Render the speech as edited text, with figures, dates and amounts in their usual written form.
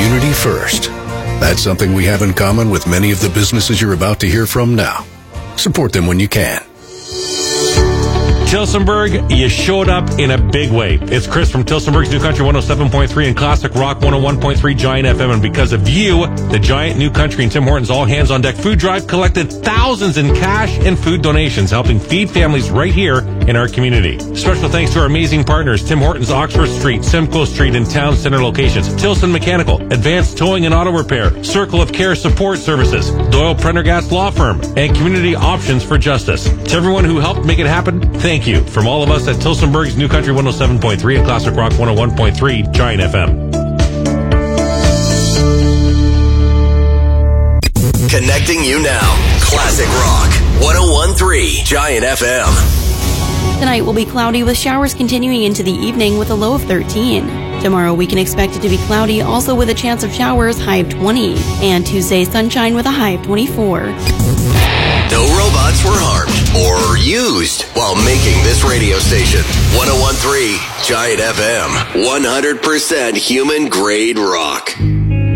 community first. That's something we have in common with many of the businesses you're about to hear from now. Support them when you can. Tilsonburg, you showed up in a big way. It's Chris from Tilsonburg's New Country 107.3 and Classic Rock 101.3 Giant FM. And because of you, the Giant New Country and Tim Hortons All Hands on Deck food drive collected thousands in cash and food donations, helping feed families right here in our community. Special thanks to our amazing partners, Tim Hortons Oxford Street, Simcoe Street, and Town Center locations, Tilson Mechanical, Advanced Towing and Auto Repair, Circle of Care Support Services, Doyle Prendergast Law Firm, and Community Options for Justice. To everyone who helped make it happen, thank you. From all of us at Tilsonburg's New Country 107.3 and Classic Rock 101.3 Giant FM. Connecting you now. Classic Rock 101.3 Giant FM. Tonight will be cloudy with showers continuing into the evening with a low of 13. Tomorrow we can expect it to be cloudy, also with a chance of showers, high of 20. And Tuesday, sunshine with a high of 24. No robots were harmed or used while making this radio station. 101.3 Giant FM. 100% human grade rock.